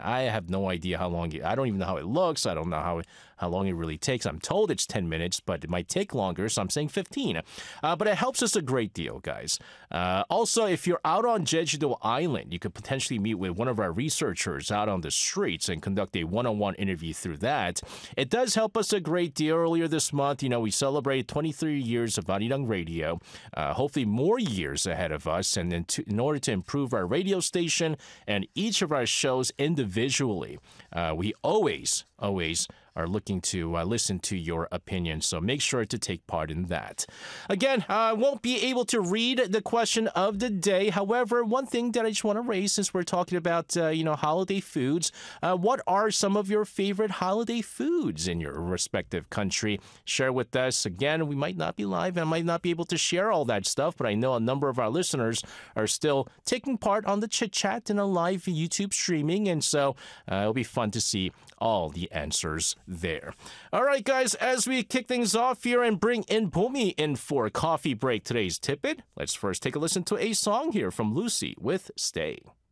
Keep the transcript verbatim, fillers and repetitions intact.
I have no idea how long it, I don't even know how it looks. I don't know how how long it really takes. I'm told it's ten minutes, but it might take longer, so I'm saying fifteen. Uh, but it helps us a great deal, guys. Uh, also, if you're out on Jeju-do Island, you could potentially meet with one of our researchers out on the streets and conduct a one-on-one interview through that. It does help us a great deal. Earlier this month, you know, we celebrated twenty-three years of Arirang Radio. Uh, hopefully more years ahead of us. And in, to, in order to improve our radio station and each of our shows individually, uh, we always, always are looking to uh, listen to your opinion. So make sure to take part in that. Again, I uh, won't be able to read the question of the day. However, one thing that I just want to raise, since we're talking about, uh, you know, holiday foods, uh, what are some of your favorite holiday foods in your respective country? Share with us. Again, we might not be live and I might not be able to share all that stuff, but I know a number of our listeners are still taking part on the chit chat and a live YouTube streaming. And so uh, it'll be fun to see all the answers there. All right, guys, as we kick things off here and bring in Bomi in for coffee break today's tidbit, let's first take a listen to a song here from Lucy with Stay.